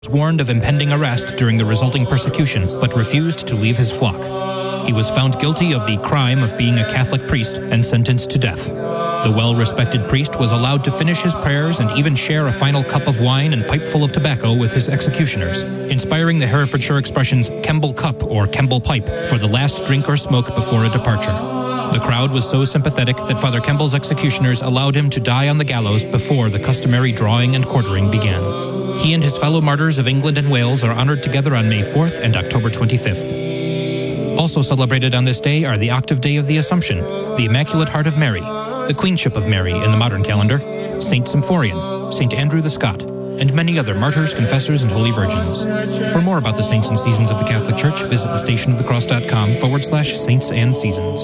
was warned of impending arrest during the resulting persecution, but refused to leave his flock. He was found guilty of the crime of being a Catholic priest and sentenced to death. The well-respected priest was allowed to finish his prayers and even share a final cup of wine and pipeful of tobacco with his executioners, inspiring the Herefordshire expressions Kemble Cup or Kemble Pipe for the last drink or smoke before a departure. The crowd was so sympathetic that Father Kemble's executioners allowed him to die on the gallows before the customary drawing and quartering began. He and his fellow martyrs of England and Wales are honored together on May 4th and October 25th. Also celebrated on this day are the Octave Day of the Assumption, the Immaculate Heart of Mary, the Queenship of Mary in the modern calendar, Saint Symphorian, Saint Andrew the Scot, and many other martyrs, confessors, and holy virgins. For more about the saints and seasons of the Catholic Church, visit thestationofthecross.com/saints and seasons.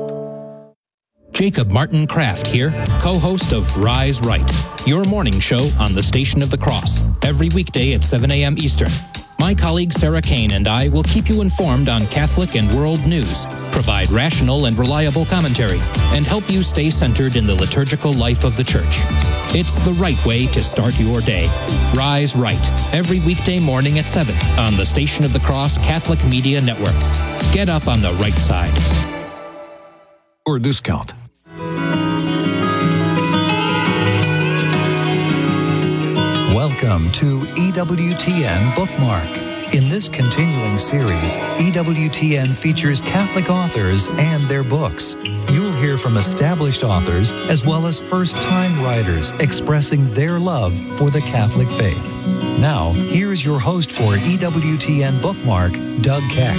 Jacob Martin Kraft here, co-host of Rise Right, your morning show on the Station of the Cross, every weekday at 7 a.m. Eastern. My colleague Sarah Kane and I will keep you informed on Catholic and world news, provide rational and reliable commentary, and help you stay centered in the liturgical life of the Church. It's the right way to start your day. Rise Right, every weekday morning at 7 on the Station of the Cross Catholic Media Network. Get up on the right side. Or discount. Welcome to EWTN Bookmark. In this continuing series, EWTN features Catholic authors and their books. You'll hear from established authors as well as first-time writers expressing their love for the Catholic faith. Now, here's your host for EWTN Bookmark, Doug Keck.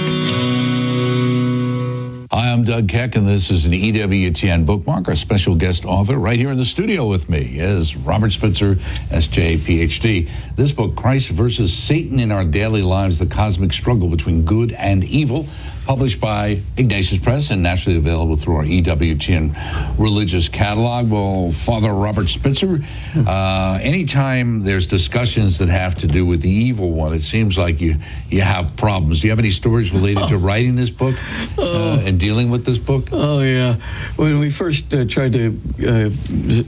Hi, I'm Doug Keck, and this is an EWTN Bookmark. Our special guest author right here in the studio with me is Robert Spitzer, S.J., Ph.D. This book, Christ versus Satan in Our Daily Lives, The Cosmic Struggle Between Good and Evil, published by Ignatius Press and nationally available through our EWTN religious catalog. Well, Father Robert Spitzer, anytime there's discussions that have to do with the evil one, it seems like you have problems. Do you have any stories related to writing this book and dealing with this book? Oh, yeah. When we first tried to get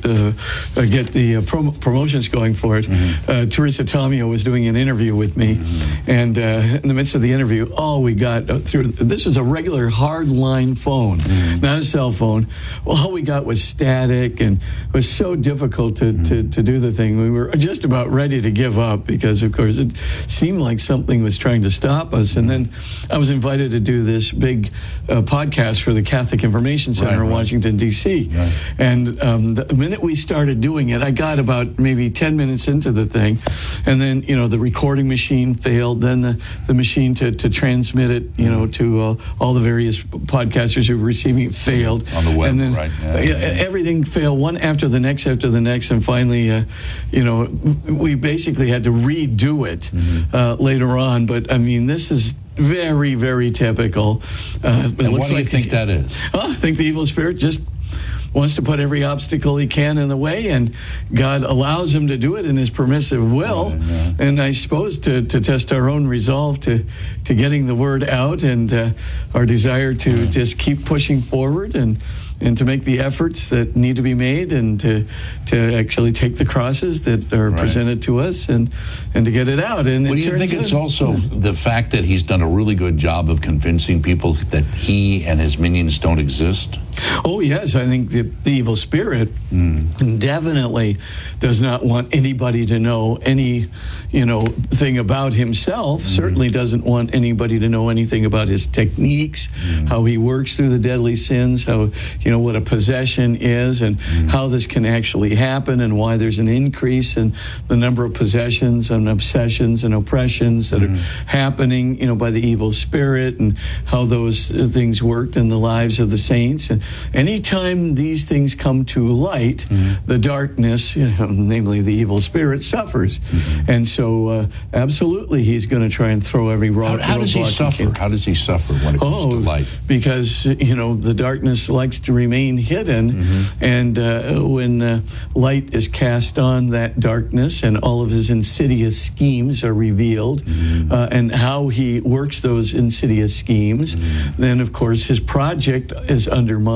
the promotions going for it, Teresa Tomeo was doing an interview with me, and in the midst of the interview, all we got through... This was a regular hardline phone, not a cell phone. All we got was static, and it was so difficult to do the thing. We were just about ready to give up because, of course, it seemed like something was trying to stop us. And then I was invited to do this big podcast for the Catholic Information Center in Washington, D.C. Right. And the minute we started doing it, I got about maybe 10 minutes into the thing. And then, the recording machine failed. Then the machine to transmit it, to all the various podcasters who were receiving it failed. On the web, and then, right. Everything failed, one after the next, and finally, we basically had to redo it later on. But, I mean, this is very, very typical. And what do you think that is? I think the evil spirit just wants to put every obstacle he can in the way, and God allows him to do it in his permissive will. And I suppose to test our own resolve to getting the word out, and our desire to just keep pushing forward and to make the efforts that need to be made, and to actually take the crosses that are presented to us, and to get it out. And do you think it's also the fact that he's done a really good job of convincing people that he and his minions don't exist? Oh, yes. I think the evil spirit definitely does not want anybody to know any, thing about himself. Certainly doesn't want anybody to know anything about his techniques, how he works through the deadly sins, how, what a possession is, and how this can actually happen, and why there's an increase in the number of possessions and obsessions and oppressions that are happening, by the evil spirit, and how those things worked in the lives of the saints. And anytime these things come to light, the darkness, namely the evil spirit, suffers. And so, absolutely, he's going to try and throw every rock. How does he suffer? How does he suffer when it comes to light? Because, the darkness likes to remain hidden, and when light is cast on that darkness, and all of his insidious schemes are revealed, and how he works those insidious schemes, then, of course, his project is undermined.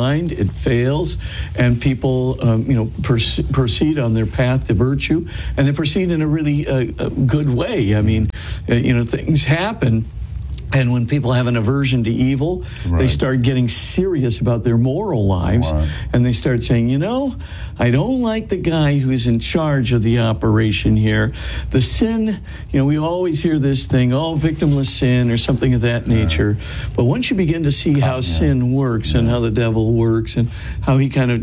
blind, it fails, and people, proceed on their path to virtue, and they proceed in a really good way. I mean, things happen. And when people have an aversion to evil, they start getting serious about their moral lives. And they start saying, I don't like the guy who's in charge of the operation here. The sin, we always hear this thing, victimless sin or something of that nature. But once you begin to see how sin works and how the devil works and how he kind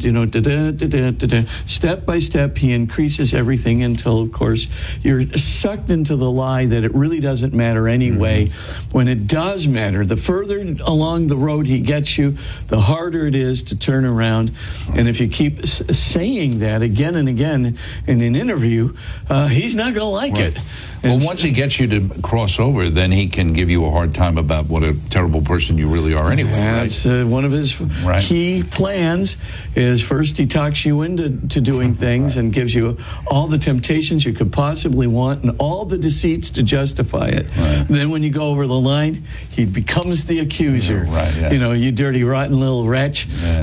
of, step by step, he increases everything until, of course, you're sucked into the lie that it really doesn't matter anyway. When it does matter. The further along the road he gets you, the harder it is to turn around. And if you keep saying that again and again in an interview, he's not going to like it. Well, once he gets you to cross over, then he can give you a hard time about what a terrible person you really are anyway. That's one of his key plans is first he talks you into doing things and gives you all the temptations you could possibly want and all the deceits to justify it. Then when you go over the line, he becomes the accuser. You dirty, rotten little wretch.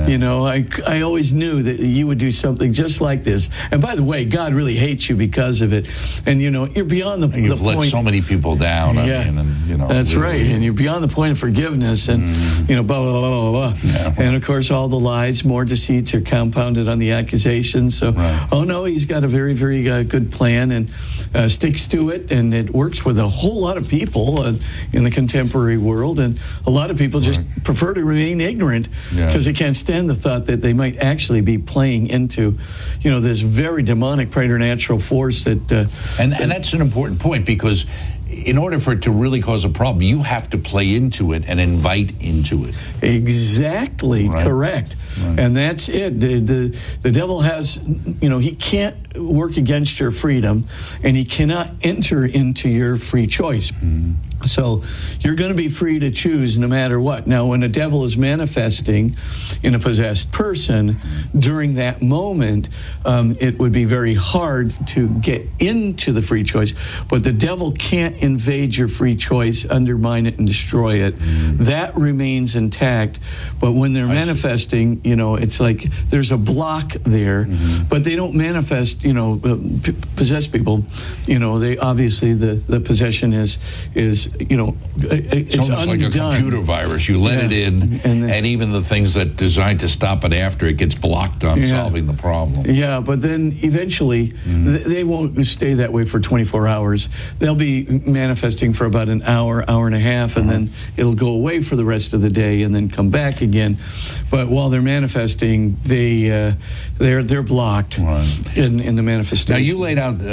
I always knew that you would do something just like this. And by the way, God really hates you because of it. And, you're beyond the You've let point. So many people down. That's right. And you're beyond the point of forgiveness and, blah, blah, blah, blah, blah. And, of course, all the lies, more deceits are compounded on the accusations. So, he's got a very, very good plan and sticks to it. And it works with a whole lot of people in the contemporary world, and a lot of people just prefer to remain ignorant because they can't stand the thought that they might actually be playing into, this very demonic preternatural force that. And that's an important point because in order for it to really cause a problem, you have to play into it and invite into it. Exactly correct, and that's it. The devil has, he can't work against your freedom, and he cannot enter into your free choice. So you're going to be free to choose no matter what. Now, when a devil is manifesting in a possessed person, during that moment, it would be very hard to get into the free choice. But the devil can't invade your free choice, undermine it, and destroy it. That remains intact. But when they're manifesting, it's like there's a block there. But they don't manifest, possessed people. They obviously, the possession is it's almost undone. like a computer virus. You let it in, and even the things that designed to stop it after it gets blocked on solving the problem. Yeah, but then eventually they won't stay that way for 24 hours. They'll be manifesting for about an hour, hour and a half, and then it'll go away for the rest of the day and then come back again. But while they're manifesting, they're blocked in the manifestation. Now, you laid out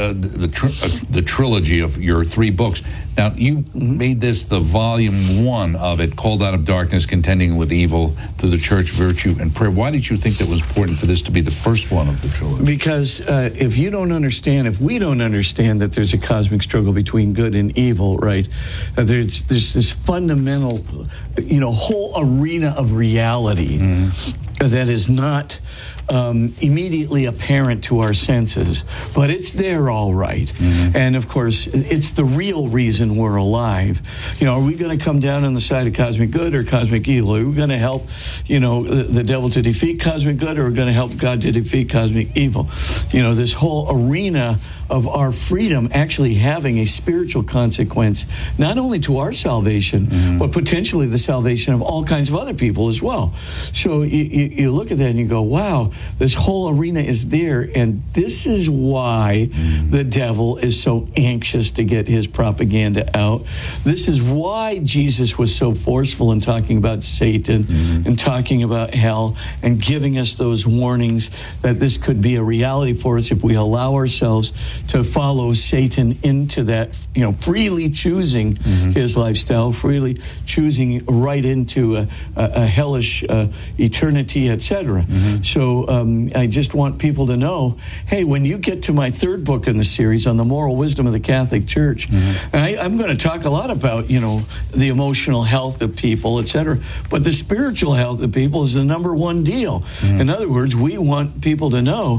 the trilogy of your 3 books. Now, you made this the volume 1 of it, Called Out of Darkness, Contending with Evil, Through the Church, Virtue, and Prayer. Why did you think that was important for this to be the first one of the trilogy? Because if we don't understand that there's a cosmic struggle between good and evil, right? There's this fundamental, whole arena of reality that is not immediately apparent to our senses, but it's there all right. And of course, it's the real reason we're alive. Are we going to come down on the side of cosmic good or cosmic evil? Are we going to help, the devil to defeat cosmic good, or are we going to help God to defeat cosmic evil? This whole arena of our freedom actually having a spiritual consequence, not only to our salvation, but potentially the salvation of all kinds of other people as well. So you look at that and you go, wow, this whole arena is there, and this is why the devil is so anxious to get his propaganda out. This is why Jesus was so forceful in talking about Satan and talking about hell and giving us those warnings that this could be a reality for us if we allow ourselves to follow Satan into that, freely choosing his lifestyle, freely choosing right into a hellish eternity, etc. So I just want people to know, hey, when you get to my 3rd book in the series on the moral wisdom of the Catholic Church, I'm going to talk a lot about, the emotional health of people, etc. But the spiritual health of people is the number 1 deal. In other words, we want people to know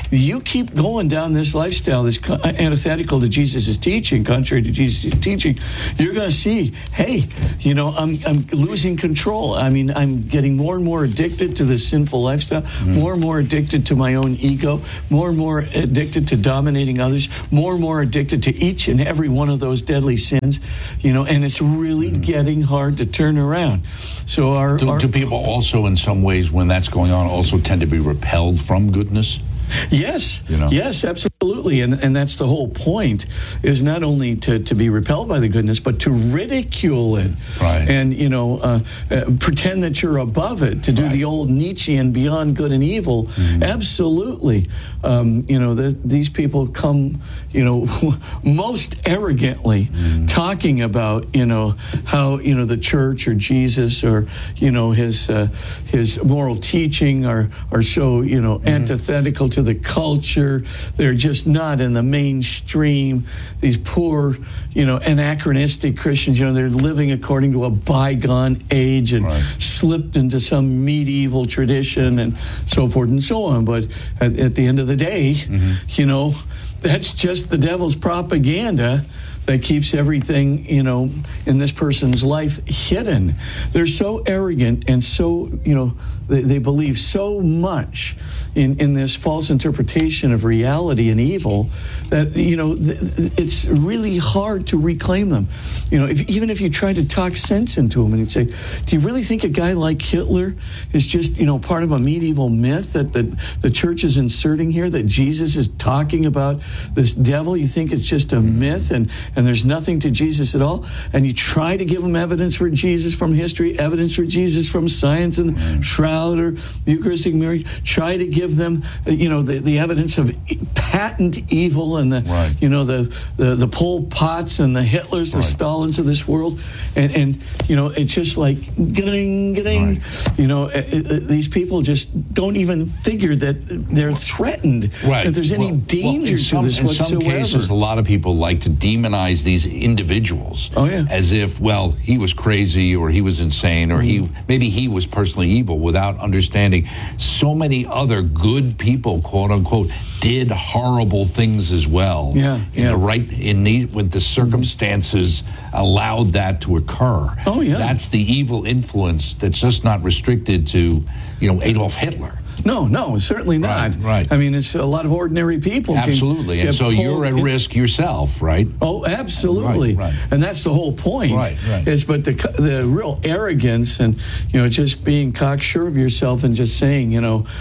you keep going down this lifestyle that's antithetical to Jesus' teaching, contrary to Jesus' teaching, you're going to see, hey, I'm losing control. I mean, I'm getting more and more addicted to this sinful lifestyle, more and more addicted to my own ego, more and more addicted to dominating others, more and more addicted to each and every one of those deadly sins, and it's really getting hard to turn around. So do people also, in some ways, when that's going on, also tend to be repelled from goodness? Yes, yes, absolutely, and that's the whole point, is not only to be repelled by the goodness, but to ridicule it, right. And pretend that you're above it, to do the old Nietzschean beyond good and evil. Absolutely, these people come, most arrogantly talking about, how the church or Jesus or his moral teaching are so antithetical to the culture. They're just not in the mainstream. These poor, anachronistic Christians, they're living according to a bygone age and slipped into some medieval tradition and so forth and so on. But at the end of the day, that's just the devil's propaganda that keeps everything, in this person's life hidden. They're so arrogant and so, they believe so much in this false interpretation of reality and evil that, it's really hard to reclaim them. Even if you try to talk sense into them and you say, do you really think a guy like Hitler is just, part of a medieval myth that the church is inserting here, that Jesus is talking about this devil? You think it's just a myth and there's nothing to Jesus at all? And you try to give them evidence for Jesus from history, evidence for Jesus from science and shroud or Eucharistic marriage. Try to give them, the evidence of patent evil and the Pol Pots and the Hitlers, the Stalins of this world, and it's just like getting. These people just don't even figure that they're threatened, that there's any danger to this whatsoever. In some cases, a lot of people like to demonize these individuals as if, he was crazy or he was insane or maybe he was personally evil, without understanding so many other good people, quote unquote, did horrible things as well. When the circumstances allowed that to occur. That's the evil influence that's just not restricted to Adolf Hitler. No, certainly not. Right. I mean, it's a lot of ordinary people. Absolutely. And so you're at risk yourself, right? Oh, absolutely. Right. And that's the whole point. Right. But the real arrogance and, just being cocksure of yourself and just saying,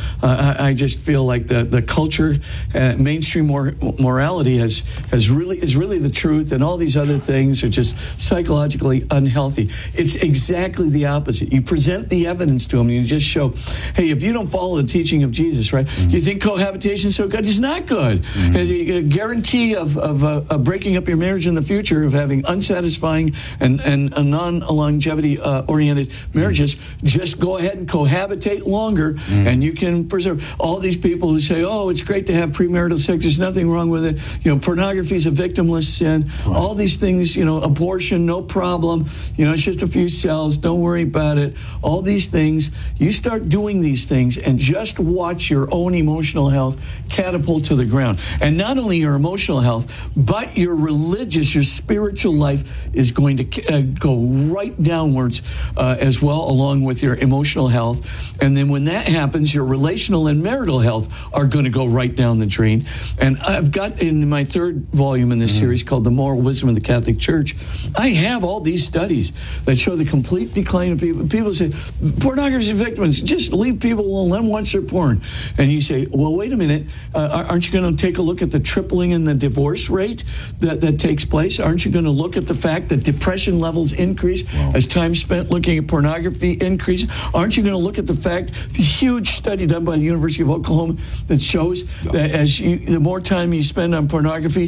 I just feel like the culture, mainstream morality is really the truth, and all these other things are just psychologically unhealthy. It's exactly the opposite. You present the evidence to them and you just show, hey, if you don't follow the teaching of Jesus, right? You think cohabitation is so good? It's not good. A guarantee of breaking up your marriage in the future, of having unsatisfying and non-longevity oriented marriages. Just go ahead and cohabitate longer, and you can preserve. All these people who say, "Oh, it's great to have premarital sex. There's nothing wrong with it. Pornography is a victimless sin. All these things, abortion, no problem. It's just a few cells. Don't worry about it. All these things. You start doing these things and just watch your own emotional health catapult to the ground. And not only your emotional health, but your religious, your spiritual life is going to go right downwards as well, along with your emotional health. And then when that happens, your relational and marital health are going to go right down the drain. And I've got in my third volume in this series called The Moral Wisdom of the Catholic Church, I have all these studies that show the complete decline of people. People say, pornography victims, just leave people alone, let them watch their porn. And you say, well, wait a minute, aren't you going to take a look at the tripling in the divorce rate that takes place? Aren't you going to look at the fact that depression levels increase as time spent looking at pornography increase? Aren't you going to look at the fact, the huge study done by the University of Oklahoma that shows that the more time you spend on pornography,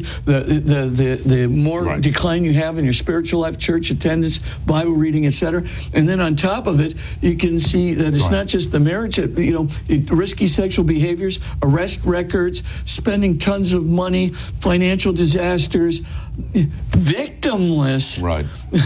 the more decline you have in your spiritual life, church attendance, Bible reading, etc. And then on top of it, you can see that it's not just the marriage. risky sexual behaviors, arrest records, spending tons of money, financial disasters, victimless. Right.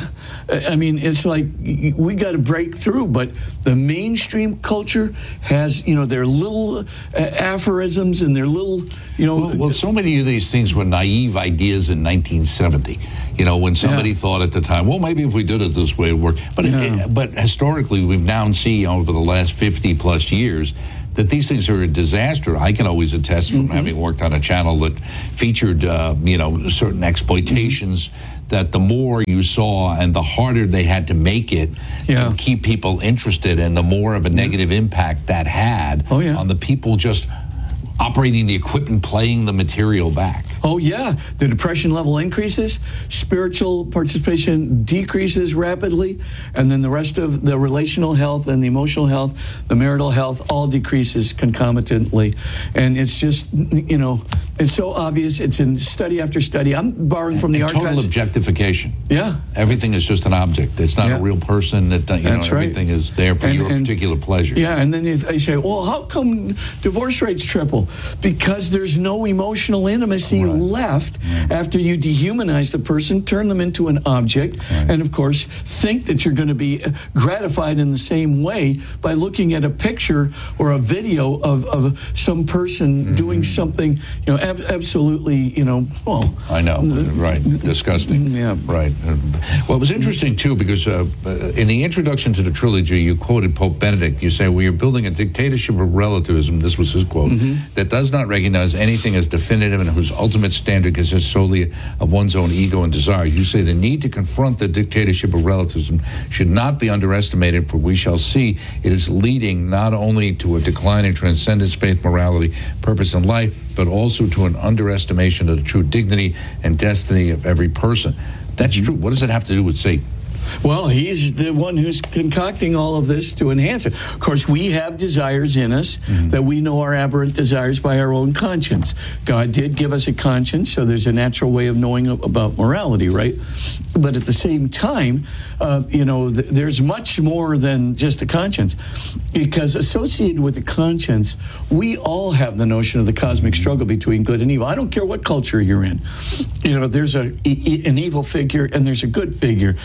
I mean, it's like we got to break through, but the mainstream culture has, their little aphorisms and their little, Well, so many of these things were naive ideas in 1970. When somebody thought at the time, well, maybe if we did it this way, it would work. But historically, we've now seen over the last 50 plus years that these things are a disaster. I can always attest from having worked on a channel that featured, certain exploitations, that the more you saw and the harder they had to make it to keep people interested, and the more of a negative impact that had on the people just operating the equipment, playing the material back. Oh, yeah. The depression level increases, spiritual participation decreases rapidly, and then the rest of the relational health and the emotional health, the marital health, all decreases concomitantly. And it's just, it's so obvious. It's in study after study. I'm borrowing from the archives. Total objectification. Yeah. Everything is just an object. It's not a real person. That's everything is there for your particular pleasure. Yeah, and then I say, well, how come divorce rates triple? Because there's no emotional intimacy left after you dehumanize the person, turn them into an object, and of course think that you're going to be gratified in the same way by looking at a picture or a video of some person doing something, absolutely, I know, right, disgusting. Yeah. Right. Well, it was interesting, too, because in the introduction to the trilogy, you quoted Pope Benedict. You say, we are building a dictatorship of relativism, this was his quote, that does not recognize anything as definitive and whose ultimate standard consists solely of one's own ego and desires. You say the need to confront the dictatorship of relativism should not be underestimated, for we shall see it is leading not only to a decline in transcendence, faith, morality, purpose, and life, but also to an underestimation of the true dignity and destiny of every person. That's true. What does it have to do with Satan? Well, he's the one who's concocting all of this to enhance it. Of course, we have desires in us that we know are aberrant desires by our own conscience. God did give us a conscience, so there's a natural way of knowing about morality, right? But at the same time, there's much more than just a conscience, because associated with the conscience, we all have the notion of the cosmic struggle between good and evil. I don't care what culture you're in. There's an evil figure and there's a good figure.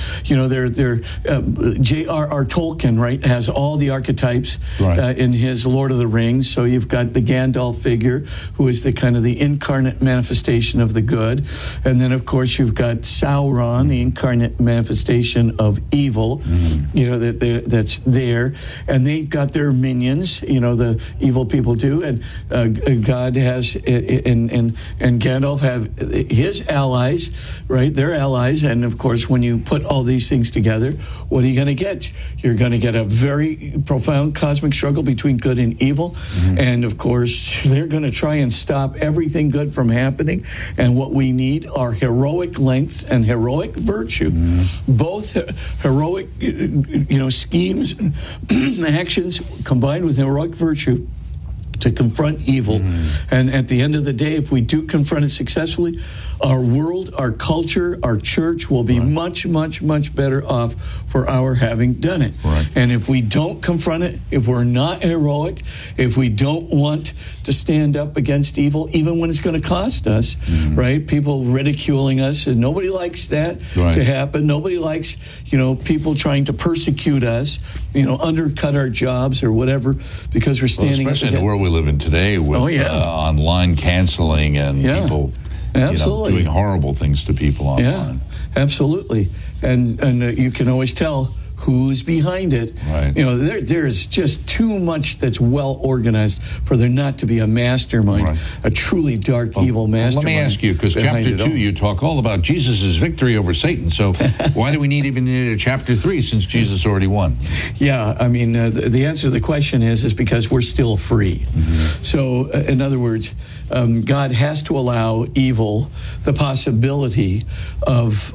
J.R.R. Tolkien, right, has all the archetypes in his Lord of the Rings. So you've got the Gandalf figure, who is the kind of the incarnate manifestation of the good. And then, of course, you've got Sauron, the incarnate manifestation of evil, that's there. And they've got their minions, the evil people do. And God has, and Gandalf have his allies, right, their allies. And, of course, when you put all these things together, what are you going to get? You're going to get a very profound cosmic struggle between good and evil. And of course, they're going to try and stop everything good from happening. And what we need are heroic lengths and heroic virtue. Both heroic, schemes, actions combined with heroic virtue to confront evil. And at the end of the day, if we do confront it successfully, our world, our culture, our church will be much, much, much better off for our having done it. And if we don't confront it, if we're not heroic, if we don't want to stand up against evil, even when it's going to cost us, right? People ridiculing us, and nobody likes that to happen. Nobody likes, people trying to persecute us, undercut our jobs or whatever, because we're standing up. Especially in the world we live in today with online canceling and people doing horrible things to people online. Yeah, absolutely. And you can always tell who's behind it. There's just too much that's well organized for there not to be a mastermind, a truly dark, evil mastermind. Let me ask you, because chapter 2, you talk all about Jesus' victory over Satan. So why do we even need a chapter 3 since Jesus already won? Yeah, I mean, the answer to the question is because we're still free. So, in other words, God has to allow evil the possibility of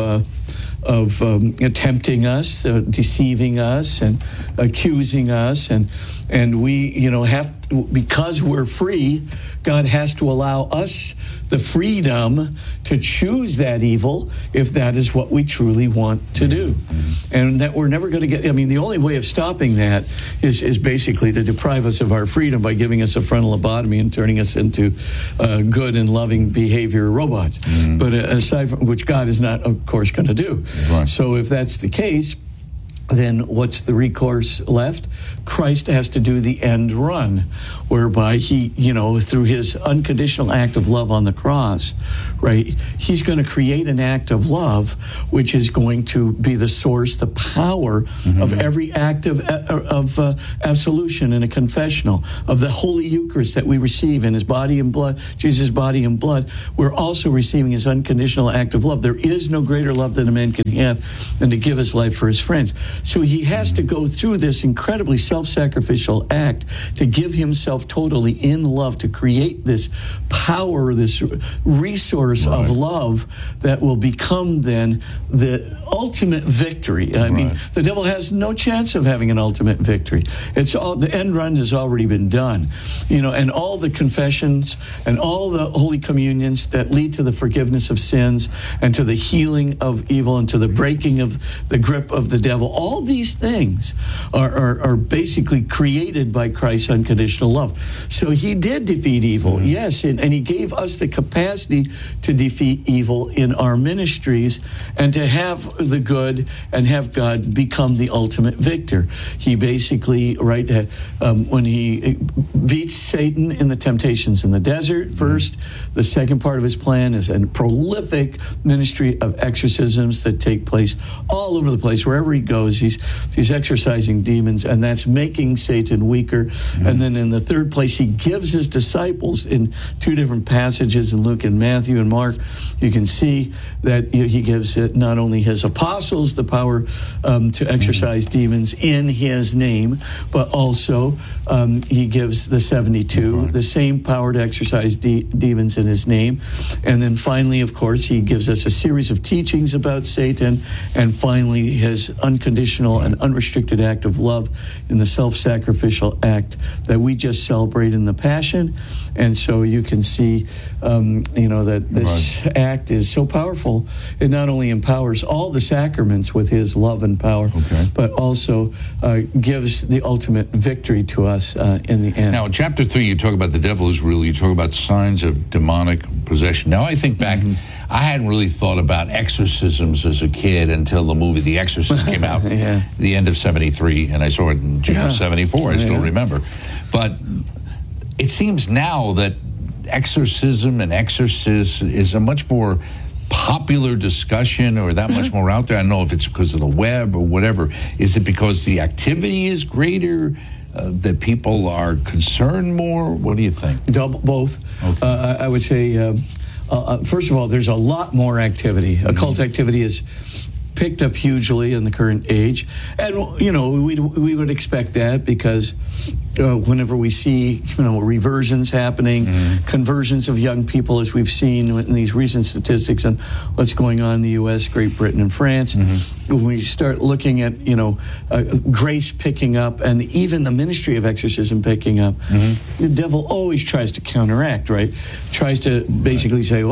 tempting us, deceiving us, and accusing us, and we, have because we're free, God has to allow us the freedom to choose that evil if that is what we truly want to do. And that we're never going to get, I mean, the only way of stopping that is basically to deprive us of our freedom by giving us a frontal lobotomy and turning us into good and loving behavior robots. But aside from which God is not, of course, going to do. Right. So if that's the case, then what's the recourse left? Christ has to do the end run, whereby he, through his unconditional act of love on the cross, right, he's going to create an act of love which is going to be the source, the power of every act of absolution in a confessional, of the Holy Eucharist that we receive in his body and blood, Jesus' body and blood. We're also receiving his unconditional act of love. There is no greater love that a man can have than to give his life for his friends. So he has to go through this incredibly self-sacrificial act to give himself totally in love, to create this power, this resource of love that will become then the ultimate victory. I mean, the devil has no chance of having an ultimate victory. It's all, the end run has already been done, and all the confessions and all the holy communions that lead to the forgiveness of sins and to the healing of evil and to the breaking of the grip of the devil. All these things are basically created by Christ's unconditional love. So he did defeat evil, yes, and he gave us the capacity to defeat evil in our ministries and to have the good and have God become the ultimate victor. He basically, when he beats Satan in the temptations in the desert first, the second part of his plan is a prolific ministry of exorcisms that take place all over the place. Wherever he goes, he's exorcising demons, and that's making Satan weaker. And then in the third place, he gives his disciples in two different passages in Luke and Matthew and Mark. You can see that he gives not only his apostles the power to exorcise demons in his name, but also he gives the 72 the same power to exorcise demons in his name. And then finally, of course, he gives us a series of teachings about Satan, and finally his unconditional and unrestricted act of love in the self-sacrificial act that we just celebrate in the Passion. And so you can see, that this act is so powerful. It not only empowers all the sacraments with his love and power, but also gives the ultimate victory to us in the end. Now, in chapter 3, you talk about the devil is real. You talk about signs of demonic possession. Now, I think back, I hadn't really thought about exorcisms as a kid until the movie The Exorcist came out the end of 73, and I saw it in June of 74. I still remember. But it seems now that exorcism and exorcist is a much more popular discussion, or that much more out there. I don't know if it's because of the web or whatever. Is it because the activity is greater, that people are concerned more? What do you think? Both. Okay. I would say, first of all, there's a lot more activity. Occult activity is picked up hugely in the current age, and we would expect that because whenever we see reversions happening, conversions of young people, as we've seen in these recent statistics on what's going on in the U.S., Great Britain, and France, when we start looking at grace picking up and even the ministry of exorcism picking up, the devil always tries to counteract, tries to basically say,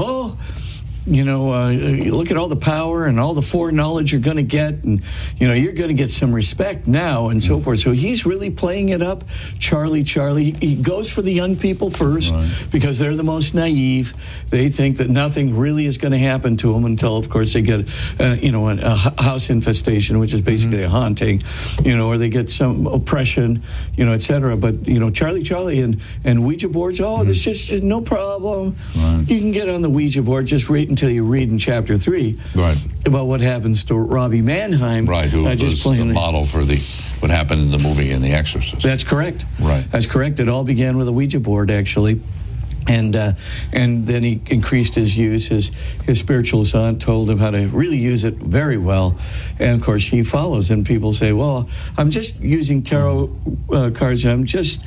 look at all the power and all the foreknowledge you're going to get, and you're going to get some respect now and so forth. So he's really playing it up. Charlie, he goes for the young people first because they're the most naive. They think that nothing really is going to happen to them until, of course, they get a house infestation, which is basically a haunting, or they get some oppression, etc. But Charlie and Ouija boards, there's just no problem. You can get on the Ouija board, just until you read in chapter 3 about what happens to Robbie Mannheim. Who was the model for what happened in the movie in The Exorcist. That's correct. That's correct. It all began with a Ouija board, actually. And then he increased his use. His spiritualist aunt told him how to really use it very well. And of course, he follows. And people say, "Well, I'm just using tarot cards. I'm just,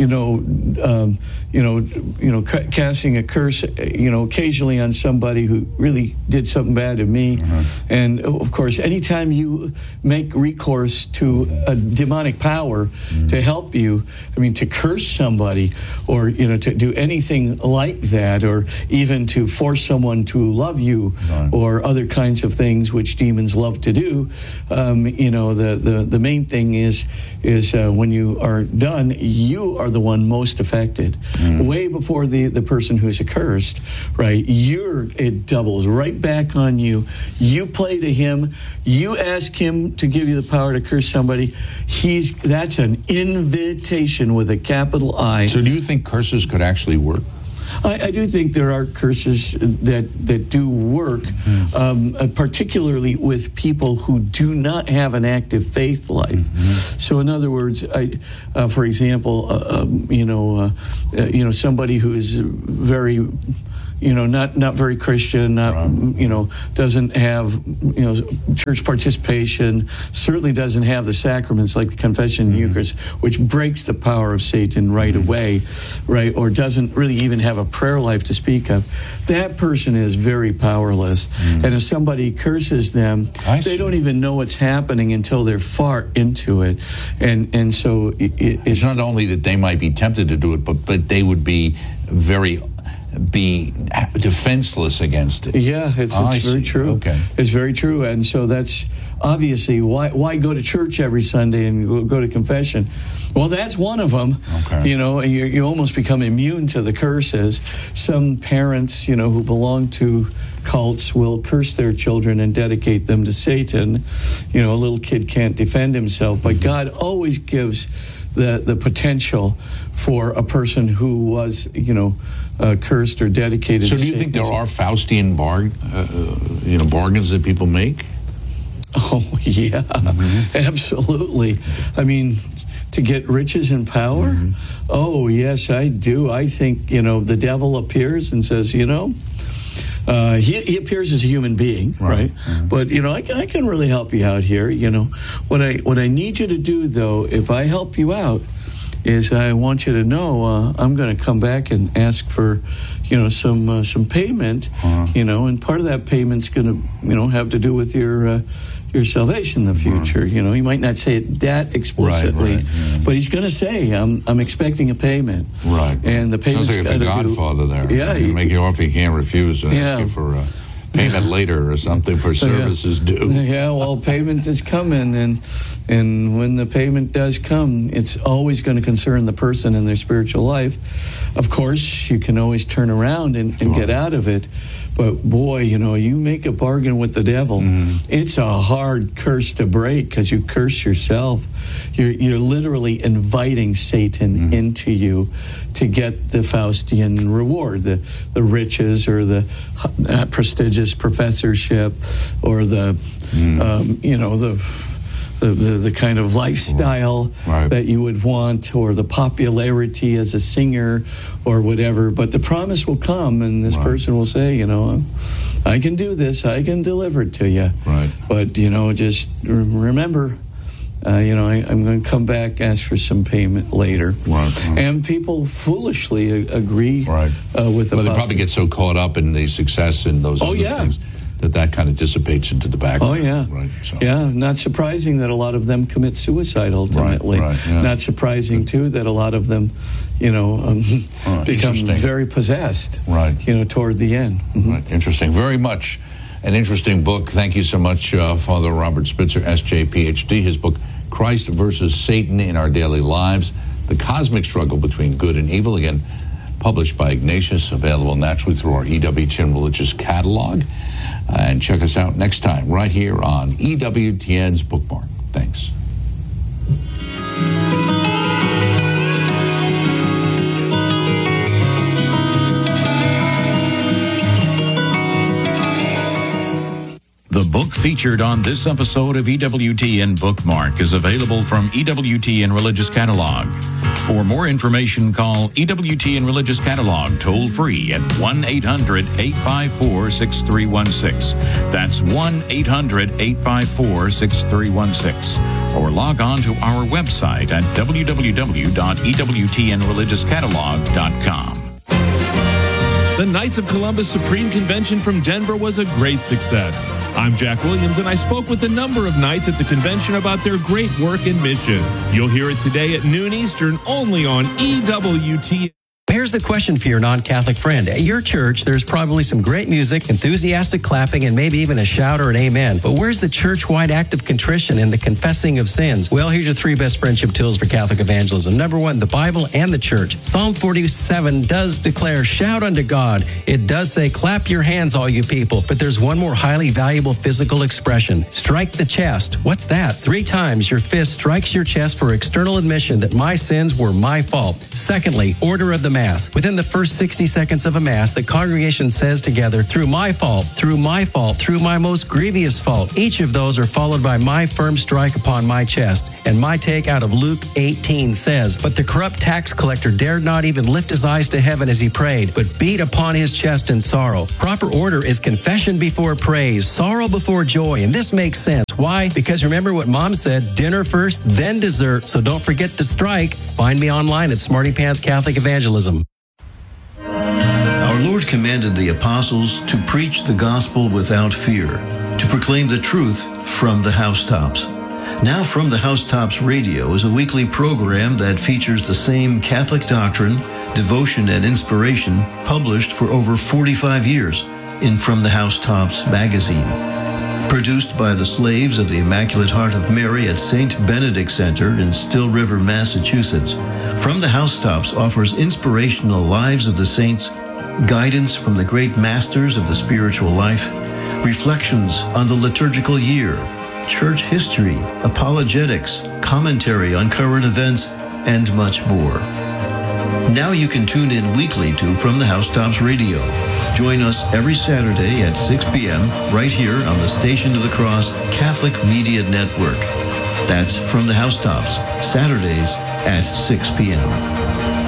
casting a curse, occasionally on somebody who really did something bad to me." And of course, anytime you make recourse to a demonic power to help you, to curse somebody, or to do anything like that, or even to force someone to love you, or other kinds of things which demons love to do, the main thing is when you are done, you are the one most affected, way before the person who's accursed, right? It doubles right back on you. You play to him. You ask him to give you the power to curse somebody. That's an invitation with a capital I. So do you think curses could actually work? I do think there are curses that do work, particularly with people who do not have an active faith life. So, in other words, for example, somebody who is very, not very Christian, doesn't have, church participation, certainly doesn't have the sacraments like the confession and the Eucharist, which breaks the power of Satan right away, right? Or doesn't really even have a prayer life to speak of. That person is very powerless. And if somebody curses them, they don't even know what's happening until they're far into it. And so it's not only that they might be tempted to do it, but they would be defenseless against it. Yeah, it's very true. Okay. It's very true. And so that's obviously why go to church every Sunday and go to confession. Well, that's one of them. Okay. You almost become immune to the curses. Some parents, who belong to cults will curse their children and dedicate them to Satan. A little kid can't defend himself, but God always gives the potential for a person who was, cursed or dedicated. So do you think there are Faustian bargains that people make? Oh, yeah, absolutely. To get riches and power? Oh, yes, I do. I think, the devil appears and says, he appears as a human being, right? But, I can really help you out here. What I need you to do, though, if I help you out, is I want you to know I'm going to come back and ask for, some payment, and part of that payment's going to, have to do with your salvation in the future. He might not say it that explicitly, but he's going to say, I'm expecting a payment. Right. And the payment's sounds like the Godfather there. Yeah. You make it off, you can't refuse and ask you for payment later or something for services due. Yeah, well, payment is coming, and when the payment does come, it's always going to concern the person in their spiritual life. Of course, you can always turn around and get out of it. But boy, you make a bargain with the devil. It's a hard curse to break because you curse yourself. You're literally inviting Satan into you to get the Faustian reward, the riches or the prestigious professorship or the kind of lifestyle that you would want, or the popularity as a singer or whatever. But the promise will come, and this person will say, I can do this, I can deliver it to you. Right. But, just remember, I'm going to come back, ask for some payment later. Right. And people foolishly agree with the Well, they probably get so caught up in the success and those other things that kind of dissipates into the background. Oh, yeah. Right. So. Yeah, not surprising that a lot of them commit suicide ultimately. Right. Yeah. Not surprising, too, that a lot of them, become very possessed, toward the end. Right. Interesting. Very much an interesting book. Thank you so much, Father Robert Spitzer, S.J., Ph.D. His book, Christ versus Satan in Our Daily Lives, The Cosmic Struggle Between Good and Evil, again, published by Ignatius, available naturally through our EWTN Religious Catalog. And check us out next time right here on EWTN's Bookmark. Thanks. The book featured on this episode of EWTN Bookmark is available from EWTN Religious Catalog. For more information, call EWTN Religious Catalog toll-free at 1-800-854-6316. That's 1-800-854-6316. Or log on to our website at www.ewtnreligiouscatalog.com. The Knights of Columbus Supreme Convention from Denver was a great success. I'm Jack Williams, and I spoke with a number of knights at the convention about their great work and mission. You'll hear it today at noon Eastern, only on EWTN. Here's the question for your non-Catholic friend. At your church, there's probably some great music, enthusiastic clapping, and maybe even a shout or an amen. But where's the church-wide act of contrition and the confessing of sins? Well, here's your 3 best friendship tools for Catholic evangelism. Number 1, the Bible and the church. Psalm 47 does declare, shout unto God. It does say, clap your hands, all you people. But there's one more highly valuable physical expression. Strike the chest. What's that? 3 times your fist strikes your chest for external admission that my sins were my fault. Secondly, order of the Mass. Within the first 60 seconds of a Mass, the congregation says together, through my fault, through my fault, through my most grievous fault. Each of those are followed by my firm strike upon my chest. And my take out of Luke 18 says, but the corrupt tax collector dared not even lift his eyes to heaven as he prayed, but beat upon his chest in sorrow. Proper order is confession before praise, sorrow before joy, and this makes sense. Why? Because remember what Mom said, dinner first, then dessert, so don't forget to strike. Find me online at Smarty Pants Catholic Evangelism. Our Lord commanded the apostles to preach the gospel without fear, to proclaim the truth from the housetops. Now From the Housetops Radio is a weekly program that features the same Catholic doctrine, devotion, and inspiration published for over 45 years in From the Housetops magazine. Produced by the slaves of the Immaculate Heart of Mary at St. Benedict Center in Still River, Massachusetts, From the Housetops offers inspirational lives of the saints, guidance from the great masters of the spiritual life, reflections on the liturgical year, church history, apologetics, commentary on current events, and much more. Now you can tune in weekly to From the Housetops Radio. Join us every Saturday at 6 p.m. right here on the Station of the Cross Catholic Media Network. That's From the Housetops, Saturdays at 6 p.m.